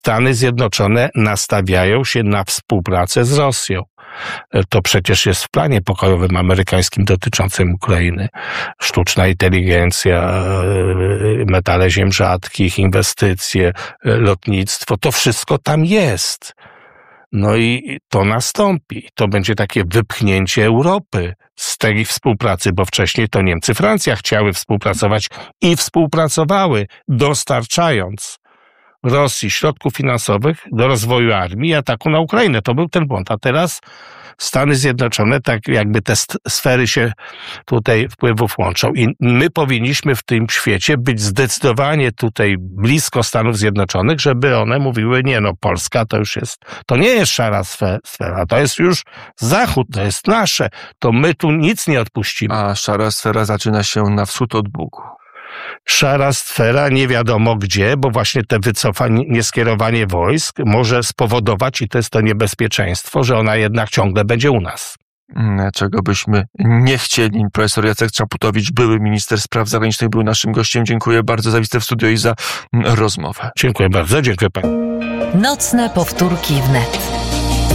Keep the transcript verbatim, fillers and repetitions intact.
Stany Zjednoczone nastawiają się na współpracę z Rosją. To przecież jest w planie pokojowym amerykańskim dotyczącym Ukrainy. Sztuczna inteligencja, metale ziem rzadkich, inwestycje, lotnictwo, to wszystko tam jest. No i to nastąpi. To będzie takie wypchnięcie Europy z tej współpracy, bo wcześniej to Niemcy, Francja chciały współpracować i współpracowały, dostarczając Rosji środków finansowych do rozwoju armii i ataku na Ukrainę. To był ten błąd. A teraz Stany Zjednoczone, tak jakby te sfery się tutaj wpływów łączą. I my powinniśmy w tym świecie być zdecydowanie tutaj blisko Stanów Zjednoczonych, żeby one mówiły, nie no, Polska to już jest, to nie jest szara sfera, to jest już Zachód, to jest nasze, to my tu nic nie odpuścimy. A szara sfera zaczyna się na wschód od Bugu. Szara sfera nie wiadomo gdzie, bo właśnie te wycofanie, nieskierowanie wojsk może spowodować, i to jest to niebezpieczeństwo, że ona jednak ciągle będzie u nas. Czego byśmy nie chcieli. Profesor Jacek Czaputowicz, były minister spraw zagranicznych, był naszym gościem. Dziękuję bardzo za wizytę w studio i za rozmowę. Dziękuję bardzo, dziękuję pani. Nocne powtórki wnet.